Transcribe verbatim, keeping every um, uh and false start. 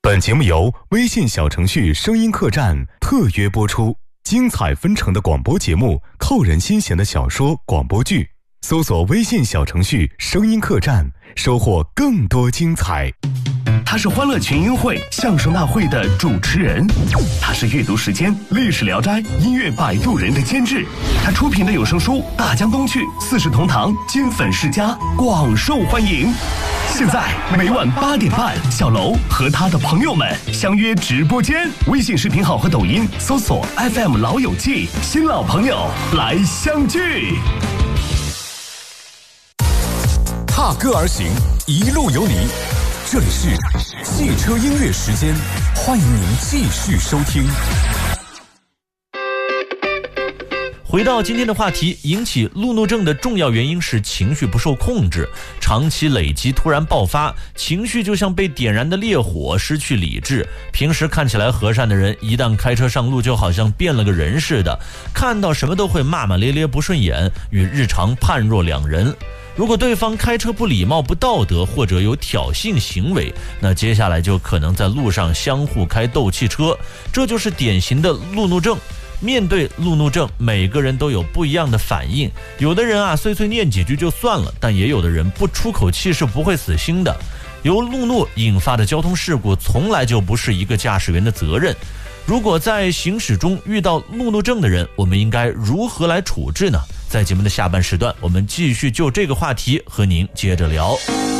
本节目由微信小程序声音客栈特约播出，精彩纷呈的广播节目，扣人心弦的小说广播剧，搜索微信小程序声音客栈，收获更多精彩。 他是欢乐群英会相声大会的主持人，他是阅读时间历史聊斋音乐摆渡人的监制，他出品的有声书《大江东去》《四世同堂》《金粉世家》广受欢迎。现在每晚八点半，小楼和他的朋友们相约直播间，微信视频号和抖音搜索 F M 老友记，新老朋友来相聚。 踏歌而行，一路有你。这里是汽车音乐时间，欢迎您继续收听。 回到今天的话题，引起路怒症的重要原因是情绪不受控制，长期累积突然爆发，情绪就像被点燃的烈火，失去理智。平时看起来和善的人，一旦开车上路就好像变了个人似的，看到什么都会骂骂咧咧不顺眼，与日常判若两人。如果对方开车不礼貌不道德，或者有挑衅行为，那接下来就可能在路上相互开斗气车，这就是典型的路怒症。面对路怒症，每个人都有不一样的反应，有的人啊碎碎念几句就算了，但也有的人不出口气是不会死心的。由路怒引发的交通事故从来就不是一个驾驶员的责任。如果在行驶中遇到路怒症的人，我们应该如何来处置呢？在节目的下半时段，我们继续就这个话题和您接着聊。